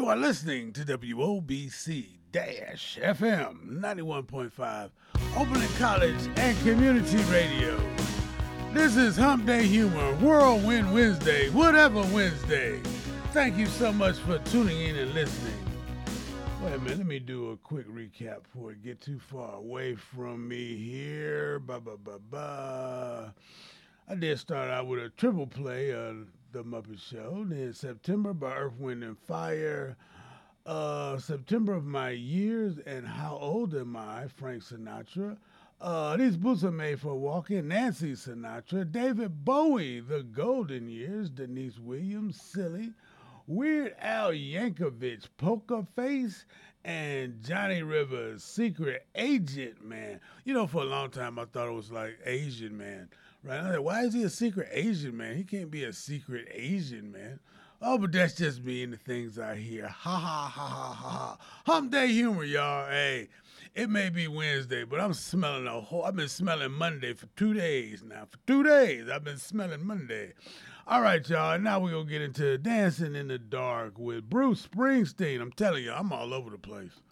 are listening to WOBC FM 91.5, Oberlin College and Community Radio. This is Hump Day Humor, Whirlwind Wednesday, whatever Wednesday. Thank you so much for tuning in and listening. Wait a minute, let me do a quick recap before I get too far away from me here. I did start out with a triple play of The Muppet Show. Then September by Earth, Wind, and Fire. September of My Years and How Old Am I? Frank Sinatra. These Boots Are Made for Walking. Nancy Sinatra. David Bowie, The Golden Years. Denise Williams, Silly. Weird Al Yankovic, Poker Face, and Johnny Rivers, Secret Agent Man. You know, for a long time I thought it was like Asian Man, right? I was like, why is he a secret Asian man? He can't be a secret Asian man. Oh, but that's just me and the things I hear. Ha ha ha ha ha ha. Hump Day Humor, y'all. Hey, it may be Wednesday, but I've been smelling Monday for 2 days now. For 2 days, I've been smelling Monday. All right, y'all. Now we're going to get into Dancing in the Dark with Bruce Springsteen. I'm telling you, I'm all over the place.